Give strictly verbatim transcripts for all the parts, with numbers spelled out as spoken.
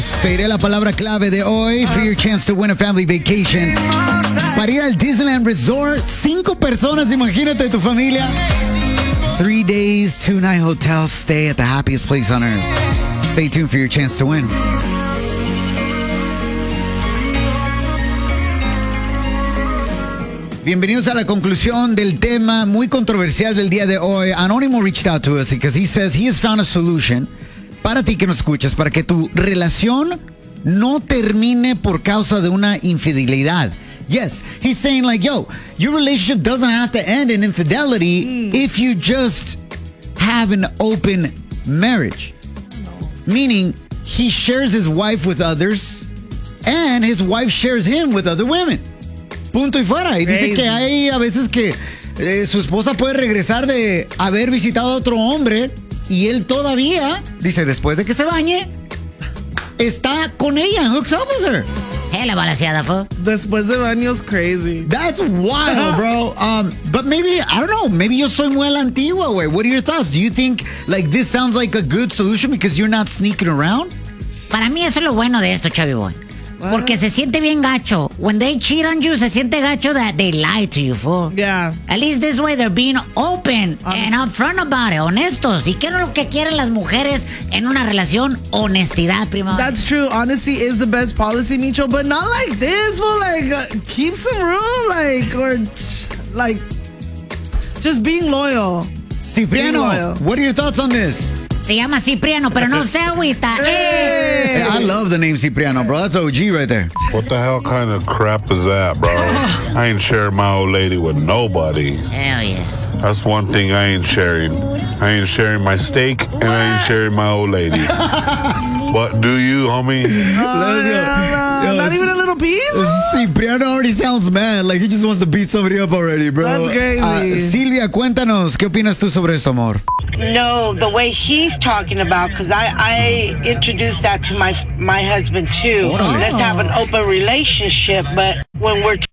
Te diré la palabra clave de hoy for your chance to win a family vacation. Para ir al Disneyland Resort, cinco personas, imagínate tu familia. Three days, two night hotel stay at the happiest place on earth. Stay tuned for your chance to win. Bienvenidos a la conclusión del tema muy controversial del día de hoy. Anónimo reached out to us because he says he has found a solution para ti que nos escuchas, para que tu relación no termine por causa de una infidelidad. Yes, he's saying like, yo, your relationship doesn't have to end in infidelity mm. if you just have an open marriage. No. Meaning, he shares his wife with others and his wife shares him with other women. Punto y fuera. Y dice que hay a veces que eh, su esposa puede regresar de haber visitado a otro hombre y él todavía, dice, después de que se bañe, está con ella, hooks up with her. Hey, la balanceada, fo. Después de baños, crazy. That's wild, bro. Um, but maybe, I don't know, maybe yo soy muy a la antigua, güey. What are your thoughts? Do you think, like, this sounds like a good solution because you're not sneaking around? Para mí eso es lo bueno de esto, Chavi Boy. Porque se siente bien gacho. When they cheat on you, se siente gacho that they lie to you, fool. Yeah. At least this way they're being open Honest. and upfront about it, honestos. ¿Y qué es lo que quieren las mujeres en una relación? Honestidad, primo. That's true. Honesty is the best policy, Micho, but not like this, fool. Like, uh, keep some room, like, or, like, just being loyal. Cipriano, being loyal. What are your thoughts on this? Se llama Cipriano, pero no se agüita. Hey. Hey, I love the name Cipriano, bro. That's O G right there. What the hell kind of crap is that, bro? I ain't sharing my old lady with nobody. Hell yeah. That's one thing I ain't sharing. I ain't sharing my steak, and I ain't sharing my old lady. What do you, homie? Oh, yeah, Yo, not even a little piece? Cipriano already sounds mad. Like he just wants to beat somebody up already, bro. That's crazy. Uh, Silvia, cuéntanos, ¿qué opinas tú sobre esto, amor? No, the way he's talking about, because I, I introduced that to my my husband too. Oh. Let's have an open relationship, but when we're t-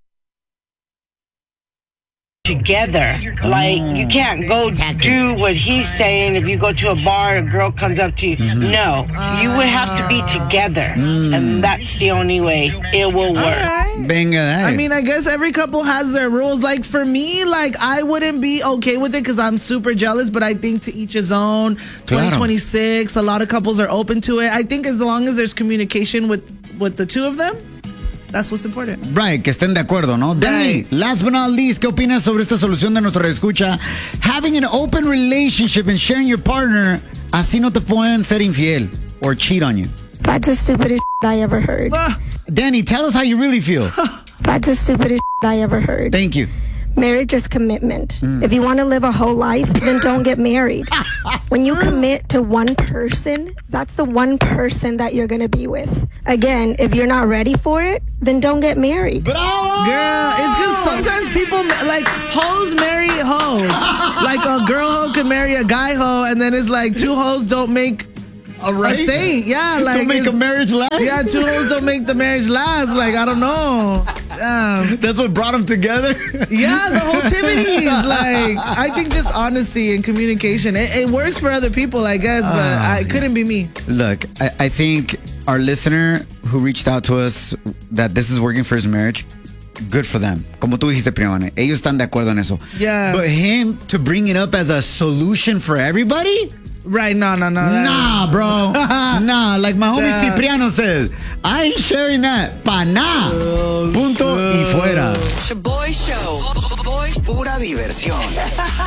together, like you can't go do what he's saying. If you go to a bar, a girl comes up to you. Mm-hmm. No, you would have to be together, mm. and that's the only way it will work. Right. Venga, I mean, I guess every couple has their rules. Like for me, like I wouldn't be okay with it because I'm super jealous, but I think to each his own. twenty twenty-six, a lot of couples are open to it. I think as long as there's communication with, with the two of them, that's what's important. Right, que estén de acuerdo, ¿no? Danny, right. Last but not least, ¿qué opinas sobre esta solución de nuestra escucha? Having an open relationship and sharing your partner, así no te pueden ser infiel or cheat on you. That's the stupidest shit I ever heard. Ah. Danny, tell us how you really feel. That's the stupidest shit I ever heard. Thank you. Marriage is commitment. Mm. If you want to live a whole life, then don't get married. When you commit to one person, that's the one person that you're going to be with. Again, if you're not ready for it, then don't get married. Bravo! Girl, it's because sometimes people, like, hoes marry hoes. Like, a girl hoe can marry a guy hoe, and then it's like two hoes don't make a, right? a saint. Yeah, like. Don't make a marriage last? Yeah, two hoes don't make the marriage last. Like, I don't know. Um, That's what brought them together? Yeah, the whole activities. Like, I think just honesty and communication. It, it works for other people, I guess, but uh, I, it couldn't be me. Look, I, I think our listener who reached out to us that this is working for his marriage, good for them. Como tú dijiste, Primane, ellos están de acuerdo en eso. Yeah. But him to bring it up as a solution for everybody? Right, no, no, no. Nah, bro. Nah, like my homie Yeah. Cipriano says, I ain't sharing that. Pa' nah. Oh, Punto sure. y fuera. The Boy Show. Boy, pura diversión.